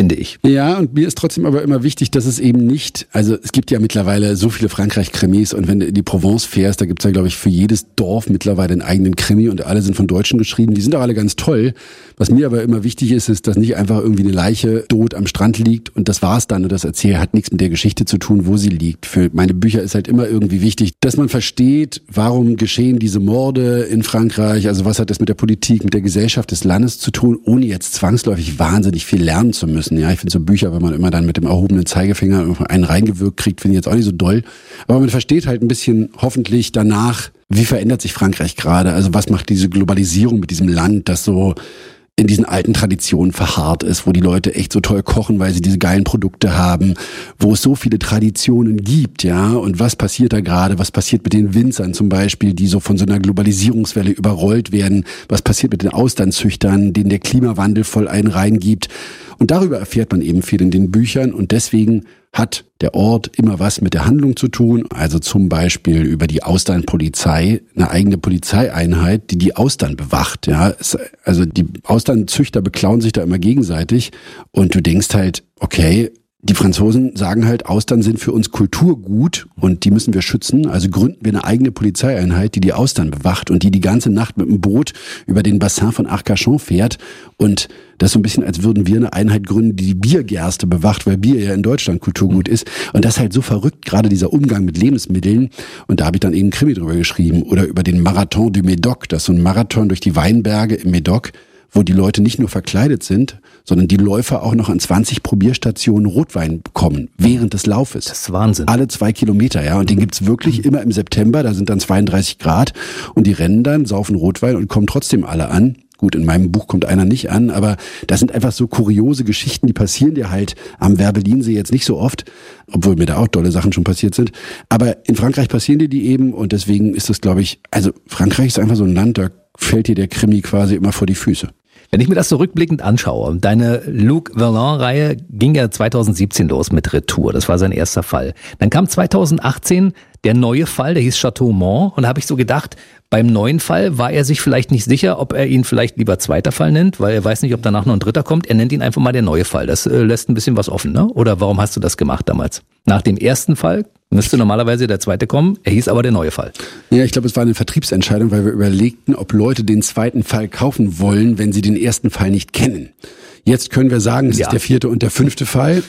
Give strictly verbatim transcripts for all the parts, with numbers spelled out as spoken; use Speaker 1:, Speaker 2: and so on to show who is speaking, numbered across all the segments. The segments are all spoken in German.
Speaker 1: finde ich.
Speaker 2: Ja, und mir ist trotzdem aber immer wichtig, dass es eben nicht, also es gibt ja mittlerweile so viele Frankreich-Krimis und wenn du in die Provence fährst, da gibt's ja, glaube ich, für jedes Dorf mittlerweile einen eigenen Krimi und alle sind von Deutschen geschrieben, die sind auch alle ganz toll. Was mir aber immer wichtig ist, ist, dass nicht einfach irgendwie eine Leiche tot am Strand liegt und das war's dann und das Erzähl hat nichts mit der Geschichte zu tun, wo sie liegt. Für meine Bücher ist halt immer irgendwie wichtig, dass man versteht, warum geschehen diese Morde in Frankreich, also was hat das mit der Politik, mit der Gesellschaft des Landes zu tun, ohne jetzt zwangsläufig wahnsinnig viel lernen zu müssen. Ja, ich finde so Bücher, wenn man immer dann mit dem erhobenen Zeigefinger einen reingewirkt kriegt, finde ich jetzt auch nicht so doll. Aber man versteht halt ein bisschen hoffentlich danach, wie verändert sich Frankreich gerade? Also was macht diese Globalisierung mit diesem Land, das so in diesen alten Traditionen verharrt ist, wo die Leute echt so toll kochen, weil sie diese geilen Produkte haben, wo es so viele Traditionen gibt, ja, und was passiert da gerade, was passiert mit den Winzern zum Beispiel, die so von so einer Globalisierungswelle überrollt werden, was passiert mit den Austernzüchtern, denen der Klimawandel voll einen reingibt und darüber erfährt man eben viel in den Büchern und deswegen hat der Ort immer was mit der Handlung zu tun, also zum Beispiel über die Austernpolizei, eine eigene Polizeieinheit, die die Austern bewacht. Ja, also die Austernzüchter beklauen sich da immer gegenseitig und du denkst halt, okay, die Franzosen sagen halt, Austern sind für uns Kulturgut und die müssen wir schützen. Also gründen wir eine eigene Polizeieinheit, die die Austern bewacht und die die ganze Nacht mit dem Boot über den Bassin von Arcachon fährt. Und das ist so ein bisschen, als würden wir eine Einheit gründen, die die Biergerste bewacht, weil Bier ja in Deutschland Kulturgut ist. Und das ist halt so verrückt, gerade dieser Umgang mit Lebensmitteln. Und da habe ich dann eben einen Krimi drüber geschrieben. Oder über den Marathon du Médoc, das ist so ein Marathon durch die Weinberge im Médoc, wo die Leute nicht nur verkleidet sind, sondern die Läufer auch noch an zwanzig Probierstationen Rotwein bekommen, während des Laufes.
Speaker 1: Das ist Wahnsinn.
Speaker 2: Alle zwei Kilometer, ja. Und den gibt's wirklich immer im September, da sind dann zweiunddreißig Grad und die rennen dann, saufen Rotwein und kommen trotzdem alle an. Gut, in meinem Buch kommt einer nicht an, aber das sind einfach so kuriose Geschichten, die passieren dir halt am Werbelinsee jetzt nicht so oft, obwohl mir da auch tolle Sachen schon passiert sind. Aber in Frankreich passieren dir die eben und deswegen ist das, glaube ich, also Frankreich ist einfach so ein Land, da fällt dir der Krimi quasi immer vor die Füße.
Speaker 1: Wenn ich mir das so rückblickend anschaue, deine Luc Verlin-Reihe ging ja zweitausendsiebzehn los mit Retour, das war sein erster Fall. Dann kam zweitausendachtzehn der neue Fall, der hieß Chateau Mont und da habe ich so gedacht, beim neuen Fall war er sich vielleicht nicht sicher, ob er ihn vielleicht lieber zweiter Fall nennt, weil er weiß nicht, ob danach noch ein dritter kommt. Er nennt ihn einfach mal der neue Fall. Das äh, lässt ein bisschen was offen, ne? Oder warum hast du das gemacht damals? Nach dem ersten Fall müsste normalerweise der zweite kommen, er hieß aber der neue Fall.
Speaker 2: Ja, ich glaube, es war eine Vertriebsentscheidung, weil wir überlegten, ob Leute den zweiten Fall kaufen wollen, wenn sie den ersten Fall nicht kennen. Jetzt können wir sagen, es ja. ist der vierte und der fünfte Fall.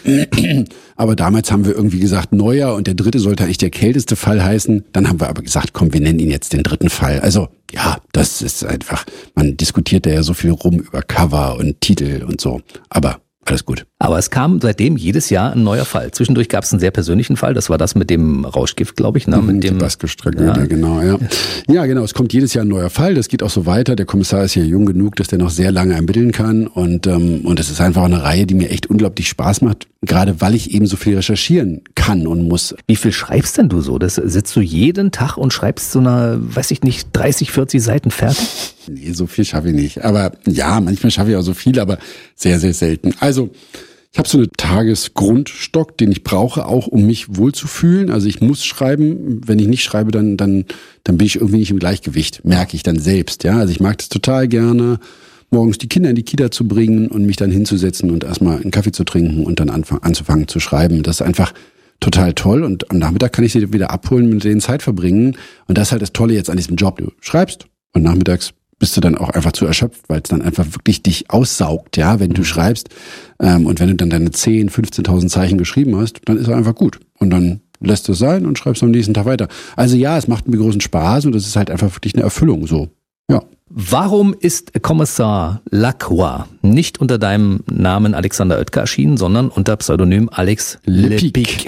Speaker 2: Aber damals haben wir irgendwie gesagt, neuer und der dritte sollte eigentlich der kälteste Fall heißen. Dann haben wir aber gesagt, komm, wir nennen ihn jetzt den dritten Fall. Also ja, das ist einfach, man diskutiert da ja so viel rum über Cover und Titel und so. Aber alles gut.
Speaker 1: Aber es kam seitdem jedes Jahr ein neuer Fall. Zwischendurch gab es einen sehr persönlichen Fall, das war das mit dem Rauschgift, glaube ich. Ne? Mit
Speaker 2: mhm,
Speaker 1: dem
Speaker 2: Basque-Strecke, ja. genau. Ja. ja, genau, es kommt jedes Jahr ein neuer Fall, das geht auch so weiter. Der Kommissar ist ja jung genug, dass der noch sehr lange ermitteln kann. Und ähm, und es ist einfach eine Reihe, die mir echt unglaublich Spaß macht, gerade weil ich eben so viel recherchieren kann und muss.
Speaker 1: Wie viel schreibst denn du so? Das sitzt du jeden Tag und schreibst so eine, weiß ich nicht, dreißig, vierzig Seiten fertig?
Speaker 2: Nee, so viel schaffe ich nicht. Aber ja, manchmal schaffe ich auch so viel, aber sehr, sehr selten. Also ich habe so einen Tagesgrundstock, den ich brauche, auch um mich wohlzufühlen. Also ich muss schreiben. Wenn ich nicht schreibe, dann dann dann bin ich irgendwie nicht im Gleichgewicht. Merke ich dann selbst. Ja, also ich mag das total gerne, morgens die Kinder in die Kita zu bringen und mich dann hinzusetzen und erstmal einen Kaffee zu trinken und dann anfangen, anzufangen zu schreiben. Das ist einfach total toll. Und am Nachmittag kann ich sie wieder abholen, mit denen Zeit verbringen. Und das ist halt das Tolle jetzt an diesem Job. Du schreibst und nachmittags bist du dann auch einfach zu erschöpft, weil es dann einfach wirklich dich aussaugt, ja, wenn du schreibst. Ähm, und wenn du dann deine zehn, fünfzehntausend Zeichen geschrieben hast, dann ist er einfach gut. Und dann lässt du es sein und schreibst am nächsten Tag weiter. Also ja, es macht mir großen Spaß und das ist halt einfach wirklich eine Erfüllung so. Ja.
Speaker 1: Warum ist Kommissar Lacroix nicht unter deinem Namen Alexander Oetker erschienen, sondern unter Pseudonym Alex Lepic?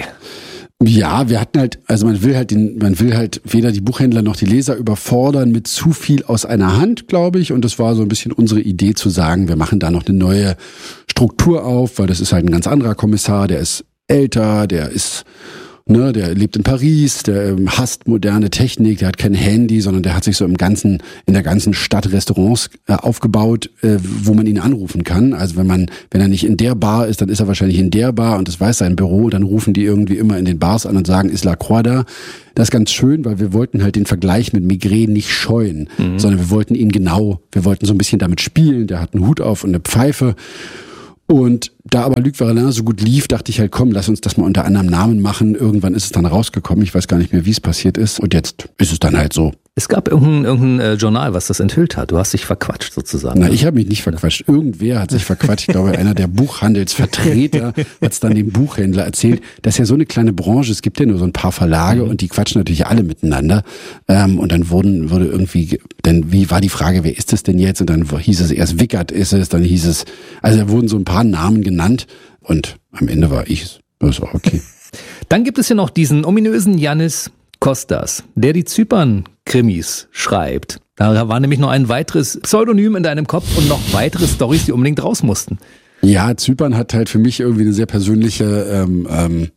Speaker 2: Ja, wir hatten halt, also man will halt den, man will halt weder die Buchhändler noch die Leser überfordern mit zu viel aus einer Hand, glaube ich. Und das war so ein bisschen unsere Idee zu sagen, wir machen da noch eine neue Struktur auf, weil das ist halt ein ganz anderer Kommissar, der ist älter, der ist, ne, der lebt in Paris, der ähm, hasst moderne Technik, der hat kein Handy, sondern der hat sich so im ganzen, in der ganzen Stadt Restaurants äh, aufgebaut, äh, wo man ihn anrufen kann. Also wenn man, wenn er nicht in der Bar ist, dann ist er wahrscheinlich in der Bar und das weiß sein Büro, dann rufen die irgendwie immer in den Bars an und sagen, ist Lacroix da? Das ist ganz schön, weil wir wollten halt den Vergleich mit Maigret nicht scheuen, mhm. sondern wir wollten ihn genau, wir wollten so ein bisschen damit spielen, der hat einen Hut auf und eine Pfeife. Und da aber Luc Varelin so gut lief, dachte ich halt, komm, lass uns das mal unter anderem Namen machen. Irgendwann ist es dann rausgekommen. Ich weiß gar nicht mehr, wie es passiert ist. Und jetzt ist es dann halt so.
Speaker 1: Es gab irgendein, irgendein äh, Journal, was das enthüllt hat. Du hast dich verquatscht sozusagen.
Speaker 2: Na, ich habe mich nicht verquatscht. Irgendwer hat sich verquatscht. Ich glaube, einer der Buchhandelsvertreter hat es dann dem Buchhändler erzählt. Das ist ja so eine kleine Branche. Es gibt ja nur so ein paar Verlage mhm. und die quatschen natürlich alle miteinander. Ähm, und dann wurden, wurde irgendwie, dann, wie war die Frage, wer ist es denn jetzt? Und dann hieß es erst Wickert ist es, dann hieß es, also da wurden so ein paar Namen genannt und am Ende war ich es. Das war okay.
Speaker 1: Dann gibt es ja noch diesen ominösen Yannis Kostas, der die Zypern-Krimis schreibt. Da war nämlich noch ein weiteres Pseudonym in deinem Kopf und noch weitere Storys, die unbedingt raus mussten.
Speaker 2: Ja, Zypern hat halt für mich irgendwie eine sehr persönliche ähm, ähm,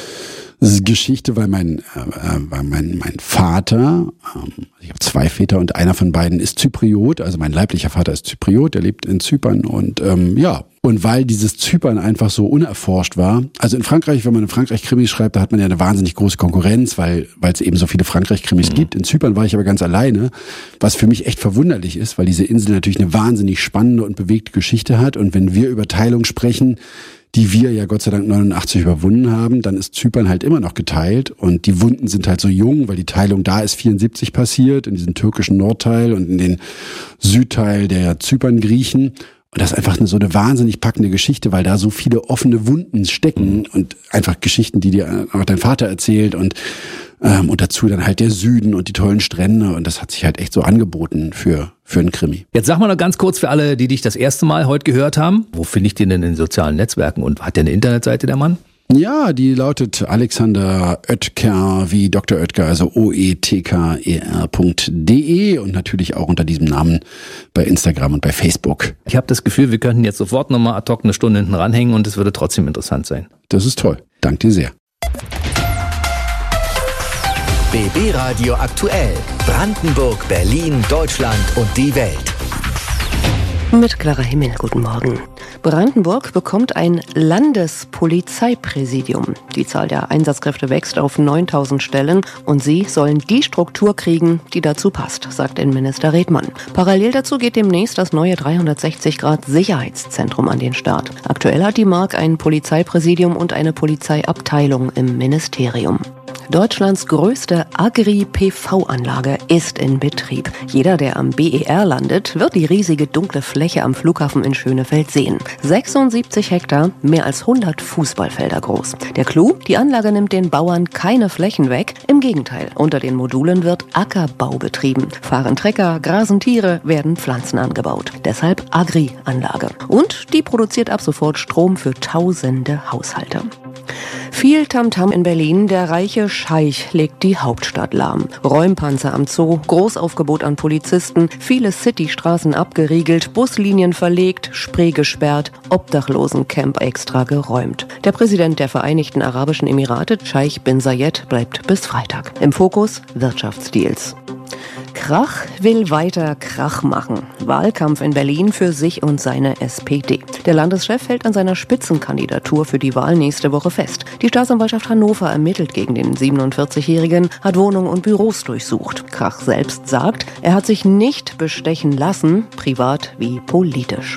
Speaker 2: Geschichte, weil mein, äh, weil mein, mein Vater, ähm, ich habe zwei Väter und einer von beiden ist Zypriot, also mein leiblicher Vater ist Zypriot, der lebt in Zypern und ähm, ja, und weil dieses Zypern einfach so unerforscht war, also in Frankreich, wenn man in Frankreich Krimis schreibt, da hat man ja eine wahnsinnig große Konkurrenz, weil weil es eben so viele Frankreich-Krimis mhm. gibt. In Zypern war ich aber ganz alleine, was für mich echt verwunderlich ist, weil diese Insel natürlich eine wahnsinnig spannende und bewegte Geschichte hat und wenn wir über Teilung sprechen, die wir ja Gott sei Dank neunundachtzig überwunden haben, dann ist Zypern halt immer noch geteilt und die Wunden sind halt so jung, weil die Teilung da ist vierundsiebzig passiert, in diesem türkischen Nordteil und in den Südteil der Zypern-Griechen. Und das ist einfach eine, so eine wahnsinnig packende Geschichte, weil da so viele offene Wunden stecken und einfach Geschichten, die dir auch dein Vater erzählt und ähm, und dazu dann halt der Süden und die tollen Strände und das hat sich halt echt so angeboten für für einen Krimi.
Speaker 1: Jetzt sag mal noch ganz kurz für alle, die dich das erste Mal heute gehört haben, wo finde ich den denn in den sozialen Netzwerken und hat der eine Internetseite, der Mann?
Speaker 2: Ja, die lautet Alexander Oetker wie Doktor Oetker, also O E T K E R Punkt D E und natürlich auch unter diesem Namen bei Instagram und bei Facebook.
Speaker 1: Ich habe das Gefühl, wir könnten jetzt sofort nochmal ad hoc eine Stunde hinten ranhängen und es würde trotzdem interessant sein.
Speaker 2: Das ist toll. Dank dir sehr.
Speaker 3: B B Radio aktuell. Brandenburg, Berlin, Deutschland und die Welt.
Speaker 4: Mit Clara Himmel, guten Morgen. Brandenburg bekommt ein Landespolizeipräsidium. Die Zahl der Einsatzkräfte wächst auf neuntausend Stellen und sie sollen die Struktur kriegen, die dazu passt, sagt Innenminister Redmann. Parallel dazu geht demnächst das neue dreihundertsechzig Grad Sicherheitszentrum an den Start. Aktuell hat die Mark ein Polizeipräsidium und eine Polizeiabteilung im Ministerium. Deutschlands größte Agri-P V-Anlage ist in Betrieb. Jeder, der am B E R landet, wird die riesige dunkle Fläche am Flughafen in Schönefeld sehen. sechsundsiebzig Hektar, mehr als hundert Fußballfelder groß. Der Clou, die Anlage nimmt den Bauern keine Flächen weg. Im Gegenteil, unter den Modulen wird Ackerbau betrieben. Fahren Trecker, grasen Tiere, werden Pflanzen angebaut. Deshalb Agri-Anlage. Und die produziert ab sofort Strom für tausende Haushalte. Viel Tamtam in Berlin, der reiche Scheich legt die Hauptstadt lahm. Räumpanzer am Zoo, Großaufgebot an Polizisten, viele Citystraßen abgeriegelt, Buslinien verlegt, Spree gesperrt, Obdachlosencamp extra geräumt. Der Präsident der Vereinigten Arabischen Emirate, Scheich bin Zayed, bleibt bis Freitag. Im Fokus Wirtschaftsdeals. Krach will weiter Krach machen. Wahlkampf in Berlin für sich und seine S P D. Der Landeschef hält an seiner Spitzenkandidatur für die Wahl nächste Woche fest. Die Staatsanwaltschaft Hannover ermittelt gegen den siebenundvierzigjährigen, hat Wohnungen und Büros durchsucht. Krach selbst sagt, er hat sich nicht bestechen lassen, privat wie politisch.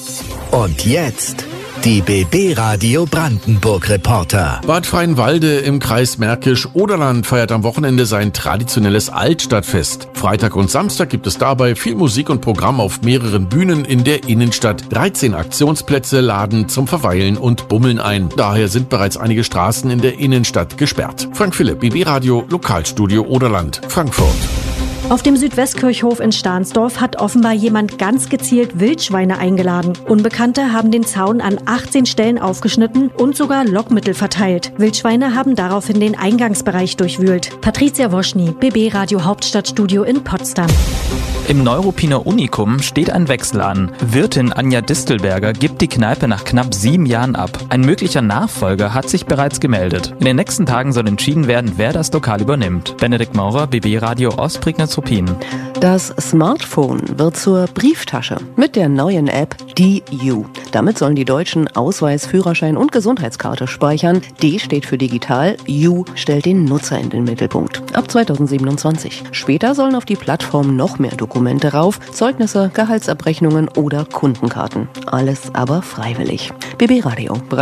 Speaker 3: Und jetzt die B B Radio Brandenburg Reporter.
Speaker 5: Bad Freienwalde im Kreis Märkisch-Oderland feiert am Wochenende sein traditionelles Altstadtfest. Freitag und Samstag gibt es dabei viel Musik und Programm auf mehreren Bühnen in der Innenstadt. dreizehn Aktionsplätze laden zum Verweilen und Bummeln ein. Daher sind bereits einige Straßen in der Innenstadt gesperrt. Frank Philipp, B B Radio, Lokalstudio Oderland, Frankfurt.
Speaker 6: Auf dem Südwestkirchhof in Stahnsdorf hat offenbar jemand ganz gezielt Wildschweine eingeladen. Unbekannte haben den Zaun an achtzehn Stellen aufgeschnitten und sogar Lockmittel verteilt. Wildschweine haben daraufhin den Eingangsbereich durchwühlt. Patricia Woschny, B B Radio Hauptstadtstudio in Potsdam.
Speaker 7: Im Neuruppiner Unikum steht ein Wechsel an. Wirtin Anja Distelberger gibt die Kneipe nach knapp sieben Jahren ab. Ein möglicher Nachfolger hat sich bereits gemeldet. In den nächsten Tagen soll entschieden werden, wer das Lokal übernimmt. Benedikt Maurer, B B Radio Ostprignitz Ruppin.
Speaker 4: Das Smartphone wird zur Brieftasche mit der neuen App D U. Damit sollen die Deutschen Ausweis, Führerschein und Gesundheitskarte speichern. D steht für digital, U stellt den Nutzer in den Mittelpunkt. Ab zweitausendsiebenundzwanzig. Später sollen auf die Plattform noch mehr Dokumente rauf, Zeugnisse, Gehaltsabrechnungen oder Kundenkarten. Alles aber freiwillig. B B Radio.